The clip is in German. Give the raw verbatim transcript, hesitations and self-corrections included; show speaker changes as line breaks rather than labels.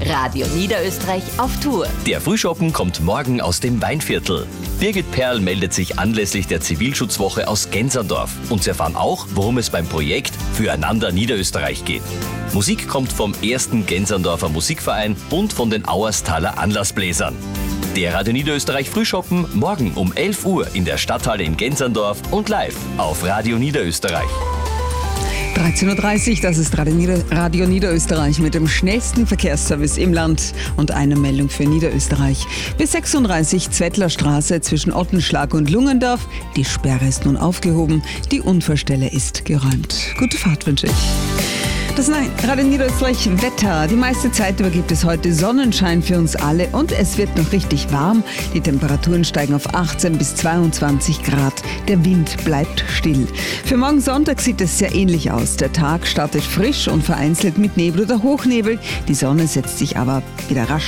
Radio Niederösterreich auf Tour.
Der Frühschoppen kommt morgen aus dem Weinviertel. Birgit Perl meldet sich anlässlich der Zivilschutzwoche aus Genserndorf. Und Sie erfahren auch, worum es beim Projekt Füreinander Niederösterreich geht. Musik kommt vom ersten Genserndorfer Musikverein und von den Auerstaler Anlassbläsern. Der Radio Niederösterreich Frühschoppen morgen um elf Uhr in der Stadthalle in Genserndorf und live auf Radio Niederösterreich.
dreizehn Uhr dreißig, das ist Radio, Nieder- Radio Niederösterreich mit dem schnellsten Verkehrsservice im Land und eine Meldung für Niederösterreich. Bis sechsunddreißig Zwettlerstraße zwischen Ottenschlag und Lungendorf. Die Sperre ist nun aufgehoben, die Unfallstelle ist geräumt. Gute Fahrt wünsche ich. Das ist Radio Niederösterreich Wetter. Die meiste Zeit über gibt es heute Sonnenschein für uns alle und es wird noch richtig warm. Die Temperaturen steigen auf achtzehn bis zweiundzwanzig Grad. Der Wind bleibt still. Für morgen Sonntag sieht es sehr ähnlich aus. Der Tag startet frisch und vereinzelt mit Nebel oder Hochnebel. Die Sonne setzt sich aber wieder rasch